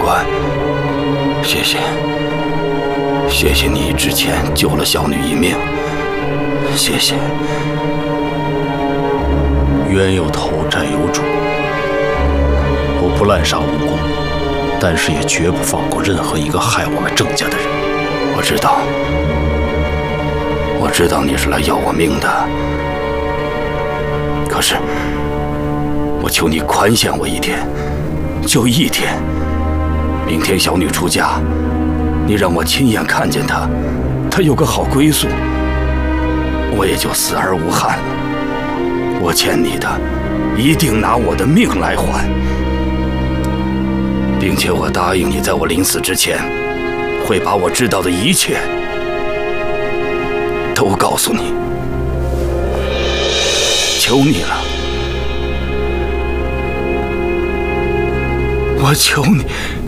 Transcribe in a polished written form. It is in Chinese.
官，谢谢，谢谢你之前救了小女一命，谢谢。 冤有头，债有主。我不滥杀无辜，但是也绝不放过任何一个害我们郑家的人。 我知道，我知道你是来要我命的，可是我求你宽限我一天，就一天。明天小女出嫁，你让我亲眼看见她，她有个好归宿，我也就死而无憾了。我欠你的，一定拿我的命来还，并且我答应你，在我临死之前，会把我知道的一切都告诉你。求你了，我求你。